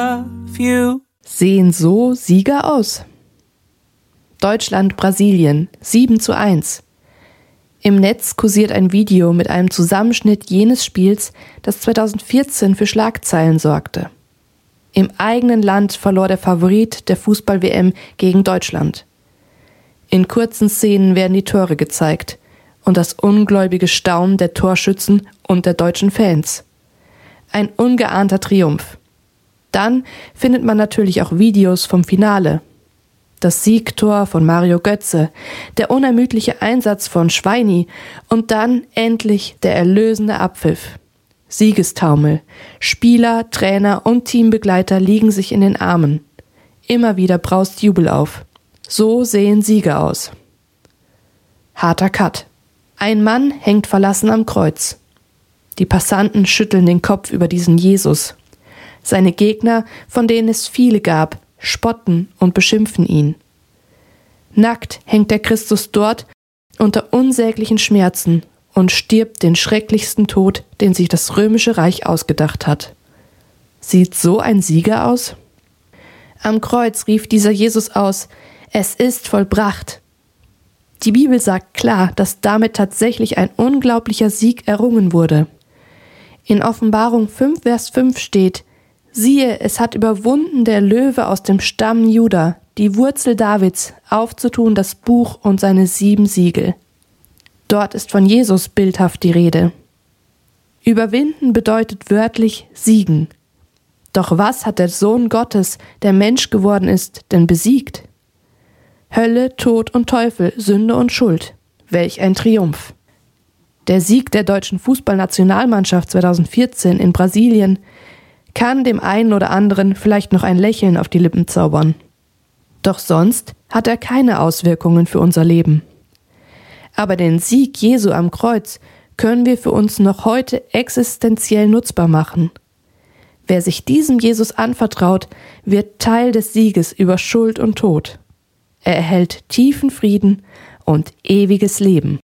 Sehen so Sieger aus? Deutschland, Brasilien, 7:1. Im Netz kursiert ein Video mit einem Zusammenschnitt jenes Spiels, das 2014 für Schlagzeilen sorgte. Im eigenen Land verlor der Favorit der Fußball-WM gegen Deutschland. In kurzen Szenen werden die Tore gezeigt und das ungläubige Staunen der Torschützen und der deutschen Fans. Ein ungeahnter Triumph. Dann findet man natürlich auch Videos vom Finale. Das Siegtor von Mario Götze, der unermüdliche Einsatz von Schweini und dann endlich der erlösende Abpfiff. Siegestaumel. Spieler, Trainer und Teambegleiter liegen sich in den Armen. Immer wieder braust Jubel auf. So sehen Sieger aus. Harter Cut. Ein Mann hängt verlassen am Kreuz. Die Passanten schütteln den Kopf über diesen Jesus. Seine Gegner, von denen es viele gab, spotten und beschimpfen ihn. Nackt hängt der Christus dort unter unsäglichen Schmerzen und stirbt den schrecklichsten Tod, den sich das Römische Reich ausgedacht hat. Sieht so ein Sieger aus? Am Kreuz rief dieser Jesus aus: Es ist vollbracht. Die Bibel sagt klar, dass damit tatsächlich ein unglaublicher Sieg errungen wurde. In Offenbarung 5, Vers 5 steht: Siehe, es hat überwunden der Löwe aus dem Stamm Juda, die Wurzel Davids, aufzutun das Buch und seine 7 Siegel. Dort ist von Jesus bildhaft die Rede. Überwinden bedeutet wörtlich siegen. Doch was hat der Sohn Gottes, der Mensch geworden ist, denn besiegt? Hölle, Tod und Teufel, Sünde und Schuld. Welch ein Triumph. Der Sieg der deutschen Fußballnationalmannschaft 2014 in Brasilien kann dem einen oder anderen vielleicht noch ein Lächeln auf die Lippen zaubern. Doch sonst hat er keine Auswirkungen für unser Leben. Aber den Sieg Jesu am Kreuz können wir für uns noch heute existenziell nutzbar machen. Wer sich diesem Jesus anvertraut, wird Teil des Sieges über Schuld und Tod. Er erhält tiefen Frieden und ewiges Leben.